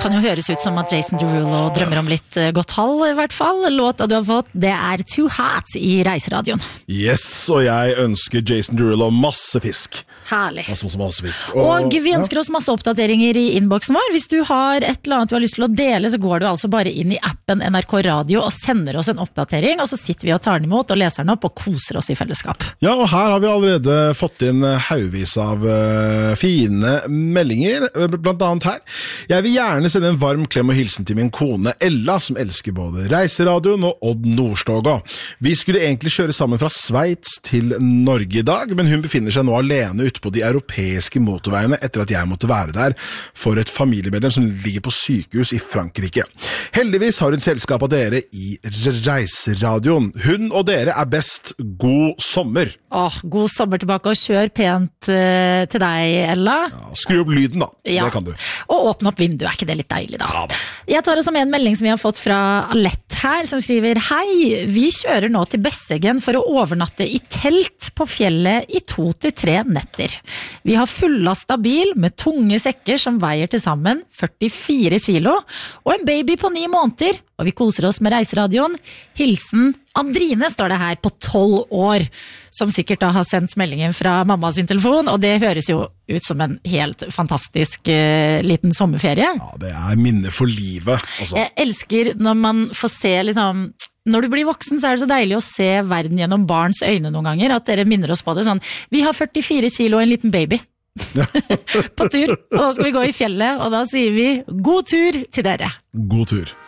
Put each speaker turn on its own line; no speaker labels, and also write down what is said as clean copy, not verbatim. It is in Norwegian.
kan jo høres ut som at Jason Derulo drømmer om litt godt hall, I hvert fall. Låta du har fått, det Too Hot I Reiseradioen.
Yes, og jeg ønsker Jason Derulo masse fisk.
Herlig.
Masse fisk.
Og vi ønsker oss masse oppdateringer I innboksen vår. Hvis du har et eller annet du har lyst til å dele, så går du altså bare inn I appen NRK Radio og sender oss en oppdatering, og så sitter vi og tar den imot og leser den opp og koser oss I fellesskap.
Ja, og her har vi allerede fått inn haugvis av fine meldinger, blant annet her. Jeg vil gjerne sende en varm klem og hilsen til min kone Ella, som elsker både Reiseradioen og Odd Nordstoga. Vi skulle egentlig kjøre sammen fra Sveits til Norge I dag, men hun befinner seg nå alene ute på de europeiske motorveiene etter at jeg måtte være der for et familiemedlem som ligger på sykehus I Frankrike. Heldigvis har hun selskap av dere I Reiseradioen. Hun og dere best. God sommer.
God sommer tilbake, og kjør pent til deg, Ella.
Ja, skru opp lyden da, det kan du.
Og åpne opp vinduet, ikke det litt deilig da?
Ja da.
Jeg tar oss med en melding som vi har fått fra Alette her, som skriver: Hei, vi kjører nå til Besseggen for å overnatte I telt på fjellet I 2 til 3 netter. Vi har fullastet bil med tunge sekker som veier til sammen 44 kilo, og en baby på 9 måneder, og vi koser oss med Reiseradioen. Hilsen Andrine, står det her, på 12 år, som sikkert da har sendt meldingen fra mamma sin telefon, og det høres jo ut som en helt fantastisk liten sommerferie.
Ja, det minne for livet. Altså.
Jeg elsker når man får se liksom... Når du blir voksen, så det så deilig å se verden gjennom barns øyne noen ganger, at dere minner oss på det sånn, vi har 44 kilo og en liten baby på tur, og da skal vi gå I fjellet, og da sier vi god tur til dere.
God tur.